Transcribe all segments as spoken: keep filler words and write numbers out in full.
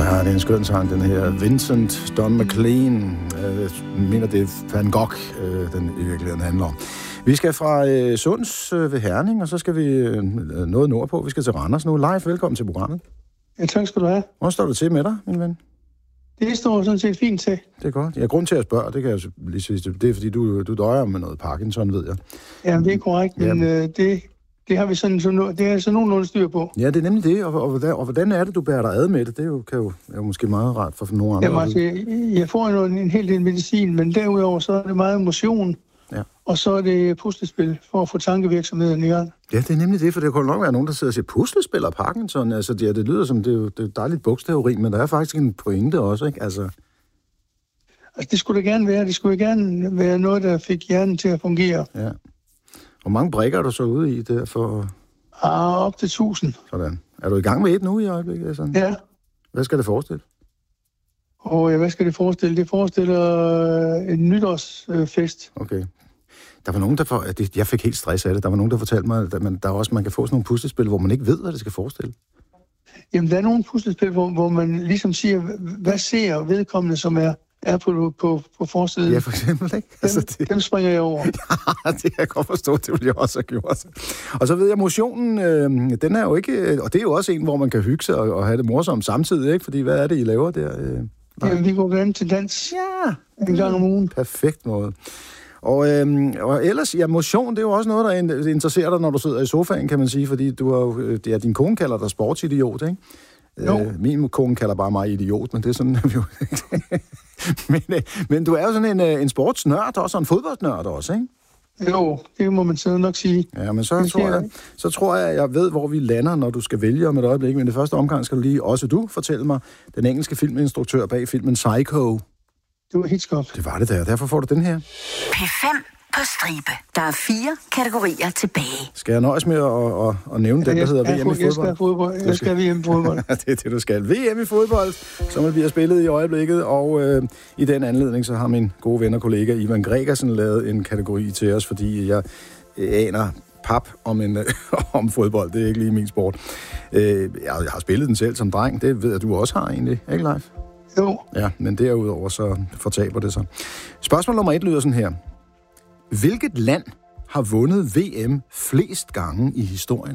Ja, det er en skøn sang, den her. Vincent Don McLean. Jeg mener, det er Van Gogh, den i virkeligheden handler om. Vi skal fra øh, Sunds øh, ved Herning, og så skal vi øh, noget nordpå. Vi skal til Randers nu. Live, velkommen til programmet. Ja, tak skal du have. Hvor står det til med dig, min ven? Det står sådan set fint til. Det er godt. Ja, grund til at spørge, det kan jeg lige sige, det er fordi, du, du døjer med noget Parkinson, ved jeg. Ja, det er korrekt, men øh, det, det har vi sådan, sådan, det er sådan nogenlunde styr på. Ja, det er nemlig det, og, og, hvordan, og hvordan er det, du bærer dig ad med det? Det er jo, kan jo, er jo måske meget rart for nogle andre. Jamen, altså, jeg, jeg får jo en, en hel del medicin, men derudover så er det meget motion, ja. Og så er det puslespil for at få tankevirksomheden i gang. Ja, det er nemlig det, for det kunne nok være nogen, der sidder og siger, puslespil og Parkinson, altså det, det lyder som, det er jo det er dejligt bogstaveri, men der er faktisk en pointe også, ikke? Altså... altså, det skulle det gerne være. Det skulle gerne være noget, der fik hjernen til at fungere. Ja. Hvor mange brikker er du så ude i der for... Ah, op til tusind. Sådan. Er du i gang med et nu i øjeblikket? Sådan? Ja. Hvad skal det forestille? Og ja, hvad skal det forestille? Det forestiller en nytårsfest. Okay. Der var nogen, der for, jeg fik helt stress af det. Der var nogen, der fortalte mig, at man, der også, man kan få sådan nogle puslespil, hvor man ikke ved, hvad det skal forestille. Jamen, der er nogle puslespil, hvor, hvor man ligesom siger, hvad ser vedkommende, som er, er på, på, på forsiden. Ja, for eksempel, ikke? Dem, altså, det... dem springer jeg over. Ja, det kan jeg godt forstå, det ville jeg også have gjort. Og så ved jeg, motionen, øh, den er jo ikke... Og det er jo også en, hvor man kan hygge sig og, og have det morsomt samtidig, ikke? Fordi hvad er det, I laver der? Øh, Jamen, vi går gerne til dans ja, en gang om ugen. Perfekt måde. Og, øhm, og ellers, ja, motion, det er jo også noget, der interesserer dig, når du sidder i sofaen, kan man sige, fordi du har jo, ja, din kone kalder dig sportsidiot, ikke? Jo. Øh, min kone kalder bare mig idiot, men det er sådan, vi jo men, øh, men du er jo sådan en, en sportsnørd også, og en fodboldnørd også, ikke? Jo, det må man så nok sige. Ja, men så tror, jeg, så tror jeg, at jeg ved, hvor vi lander, når du skal vælge om et øjeblik. Men det første omgang skal du lige, også du, fortælle mig, den engelske filminstruktør bag filmen Psycho. Det var Hitchcock. Det var det der, derfor får du den her. P fem på stribe. Der er fire kategorier tilbage. Skal jeg nøjes med at, at, at nævne ja, den, der hedder V M i fodbold? Jeg skal fodbold. Jeg skal V M i fodbold. Det er det, du skal. V M i fodbold, som bliver spillet i øjeblikket. Og øh, i den anledning, så har min gode ven og kollega Ivan Gregersen lavet en kategori til os, fordi jeg øh, aner pap om, en, øh, om fodbold. Det er ikke lige min sport. Øh, jeg har spillet den selv som dreng. Det ved jeg, du også har egentlig. Ikke, Leif? Jo. Ja, men derudover så fortaber det sig. Spørgsmål nummer et lyder sådan her. Hvilket land har vundet V M flest gange i historien?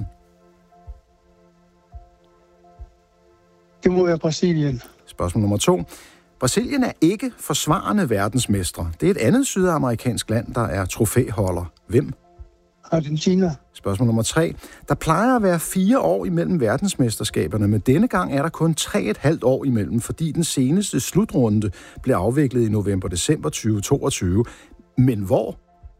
Det må være Brasilien. Spørgsmål nummer to. Brasilien er ikke forsvarende verdensmestre. Det er et andet sydamerikansk land, der er trofæholder. Hvem? Argentina. Spørgsmål nummer tre. Der plejer at være fire år imellem verdensmesterskaberne, men denne gang er der kun tre et halvt år imellem, fordi den seneste slutrunde blev afviklet i november-december tyve toogtyve. Men hvor?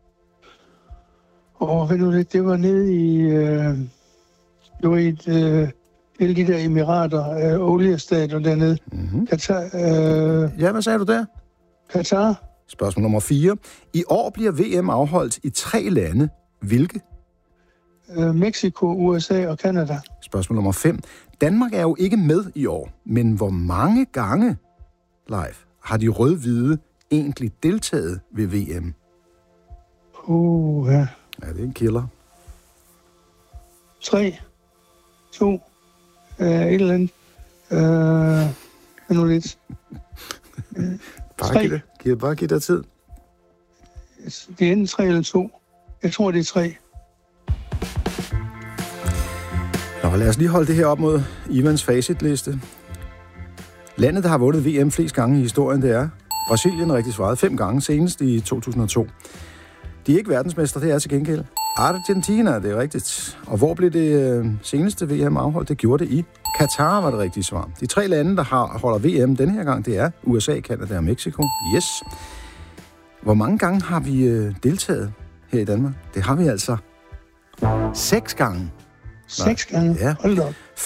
Og ved du det, det var nede i, øh, det var i et, øh, alle de der emirater, øh, oliestater dernede. Mm-hmm. Katar. Øh, ja, hvad sagde du der? Katar. Spørgsmål nummer fire. I år bliver V M afholdt i tre lande. Hvilke? Øh, Mexico, U S A og Canada. Spørgsmål nummer fem. Danmark er jo ikke med i år, men hvor mange gange, Leif, har de rød-hvide egentlig deltaget ved V M? Uh, ja. Ja, det er en killer. Tre, to, øh, et eller andet. Øh, nu lidt. Øh, bare, giv det, bare giv dig tid. Det er enten tre eller to. Jeg tror, det er tre. Nå, lad os lige holde det her op mod Ivans facitliste. Landet, der har vundet V M flest gange i historien, det er Brasilien, rigtig svaret. Fem gange, senest i to tusind og to. De er ikke verdensmester, det er til gengæld Argentina, det er rigtigt. Og hvor blev det øh, seneste V M afholdt? Det gjorde det i Katar, var det rigtige svar. De tre lande, der har, holder V M denne her gang, det er U S A, Canada og Mexico. Yes. Hvor mange gange har vi øh, deltaget her i Danmark? Det har vi altså seks gange. Seks gange? Ja. Hold da op.